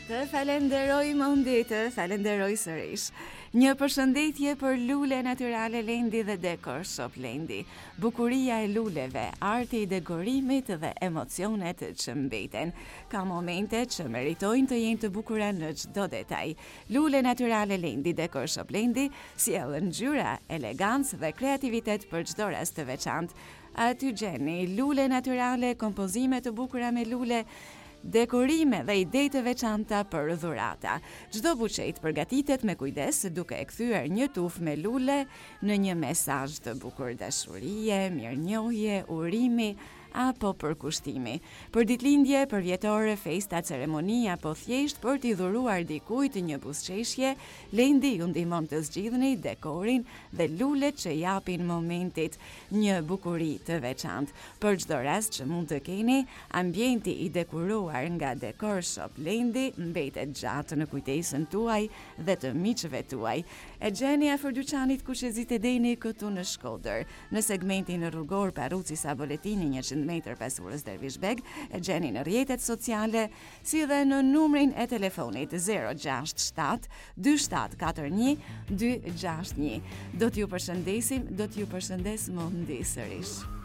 Të falenderoj Mondi, të falenderoj sërish. Një përshëndetje për lule natyrale Lendi dhe Decor Shop Lendi. Bukuria e luleve, arti i dekorimit dhe emocionet që mbeten. Ka momente që meritojnë të jenë të bukura në çdo detaj. Lule natyrale Lendi, Decor Shop Lendi sjellën ngjyra, elegancë dhe kreativitet për çdo rast të veçantë. Aty gjeni lule natyrale, kompozime të bukura me lule, dekorime dhe ide të veçanta për dhurata. Çdo buqet përgatitet me kujdes duke e kthyer një tufë me lule në një mesazh të bukur dashurie, mirënjohje, urimi apo përkushtimi. Për ditëlindje, për vjetore, festa, ceremonia apo thjesht për t'i dhuruar dikujt një buzëqeshje, Lendi ju ndihmon të zgjidhni dekorin dhe lulet që japin momentit një bukuri të veçantë. Për çdo rast që mund të keni, ambienti i dekoruar nga Decor Shop Lendi mbetet gjatë në kujtesën tuaj dhe të miqve tuaj. E gjeni afër dyqanit Kushezit e Deni këtu në Shkodër, në segmentin rrugor Parruci Saboletini 100 metër pas urës Dervishbeg, e gjeni në rrjetet sociale, si dhe në numrin e telefonit 067 2741 261. Do t'ju përshëndesim, do t'ju përshëndes Mondi sërish.